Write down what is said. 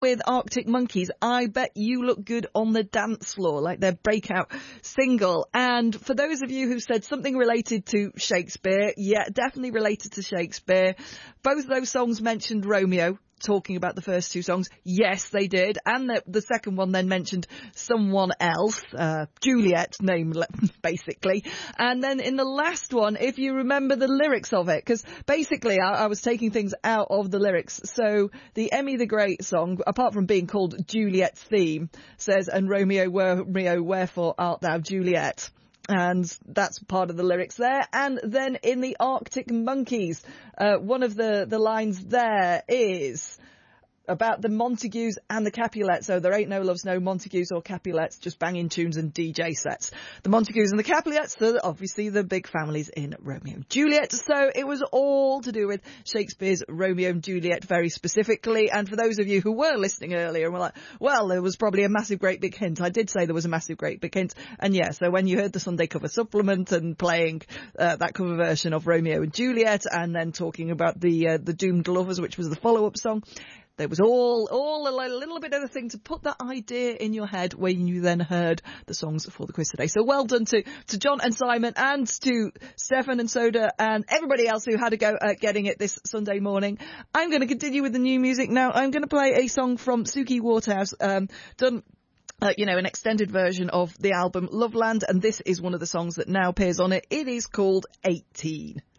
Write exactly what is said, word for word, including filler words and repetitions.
with Arctic Monkeys, I Bet You Look Good on the Dance Floor, like their breakout single. And for those of you who said something related to Shakespeare, yeah, definitely related to Shakespeare. Both of those songs mentioned Romeo, talking about the first two songs. Yes, they did. And the, the second one then mentioned someone else, uh, Juliet, name, basically. And then in the last one, if you remember the lyrics of it, because basically I, I was taking things out of the lyrics. So the Emmy the Great song, apart from being called Juliet's theme, says, and Romeo, Romeo, wherefore art thou Juliet? And that's part of the lyrics there. And then in the Arctic Monkeys, uh, one of the, the lines there is about the Montagues and the Capulets. So there ain't no loves, no Montagues or Capulets, just banging tunes and D J sets. The Montagues and the Capulets, so obviously the big families in Romeo and Juliet. So it was all to do with Shakespeare's Romeo and Juliet very specifically. And for those of you who were listening earlier and were like, well, there was probably a massive great big hint. I did say there was a massive great big hint. And yeah, so when you heard the Sunday cover supplement and playing uh, that cover version of Romeo and Juliet and then talking about the uh, the Doomed Lovers, which was the follow-up song, there was all, all a little bit of a thing to put that idea in your head when you then heard the songs for the quiz today. So well done to, to John and Simon and to Stefan and Soda and everybody else who had a go at getting it this Sunday morning. I'm going to continue with the new music now. I'm going to play a song from Suki Waterhouse, um, done Uh, you know, an extended version of the album Loveland, and this is one of the songs that now appears on it. It is called eighteen.